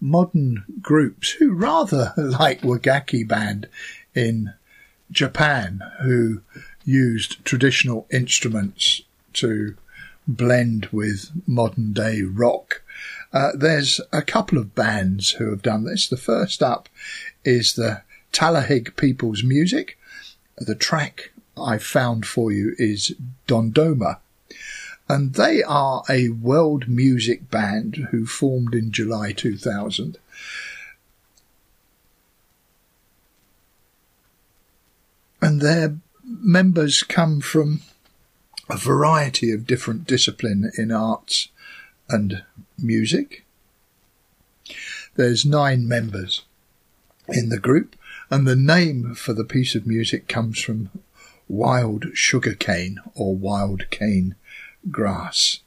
modern groups who rather like Wagaki Band in Japan, who used traditional instruments to blend with modern day rock. There's a couple of bands who have done this. The first up is the Talahig People's Music. The track I found for you is Dondoma. And they are a world music band who formed in July 2000. And their members come from a variety of different disciplines in arts and music. There's 9 members in the group, and the name for the piece of music comes from wild sugarcane or wild cane grass.